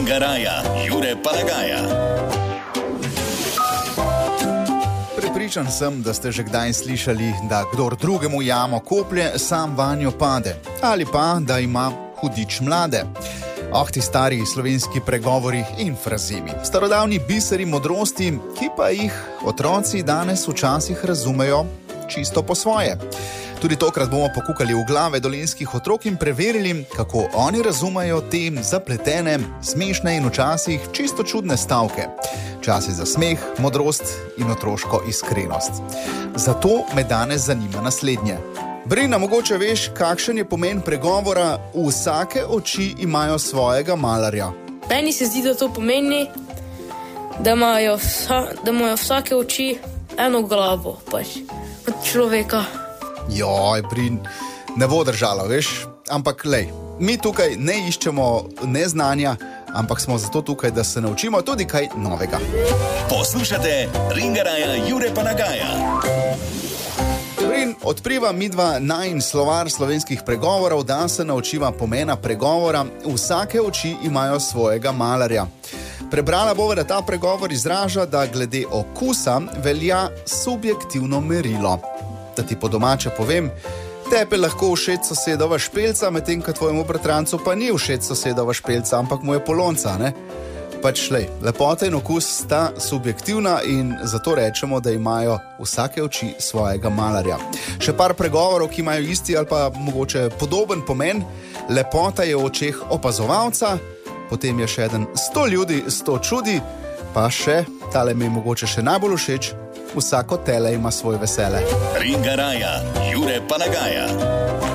Garaja, Jure Palagaja. Prepričan sem, da ste že kdaj slišali, da kdor drugemu jamo koplje, sam vanjo pade. Ali pa, da ima hudič mlade. Ti stari slovenski pregovori in frazemi. Starodavni biseri modrosti, ki pa jih otroci danes včasih razumejo čisto po svoje. Tudi tokrat bomo pokukali v glave dolenjskih otrok in preverili, kako oni razumejo te zapletene, smešne in včasih čisto čudne stavke. Časi za smeh, modrost in otroško iskrenost. Zato me danes zanima naslednje. Brina, mogoče veš, kakšen je pomen pregovora vsake oči imajo svojega malarja? Meni se zdi, da to pomeni, da imajo vsake oči eno glavo, pač, od človeka. Joj, Brin, ne bo držalo, veš? Ampak lej, mi tukaj ne iščemo neznanja, ampak smo zato tukaj, da se naučimo tudi kaj novega. Poslušate Ringaraja Jure Palagaja. Brin, odpriva midva najin slovar slovenskih pregovorov, da se naučiva pomena pregovora vsake oči imajo svojega malarja. Prebrala bova, da ta pregovor izraža, da glede okusa velja subjektivno merilo. Da ti po domače povem, tepe lahko všeč sosedova špelca, medtem ko tvojemu bratrancu pa ni všeč sosedova špelca, ampak mu je polonca, ne? Pač lej, lepota in okus sta subjektivna in zato rečemo, da imajo vsake oči svojega malarja. Še par pregovorov, ki imajo isti ali pa mogoče podoben pomen. Lepota je v očeh opazovalca, potem je še eden 100 ljudi, 100 čudi, pa še, tale mi je mogoče še najbolj všeč, vsako tele ima svoj vesele. Ringaraja, Jure Palagaja.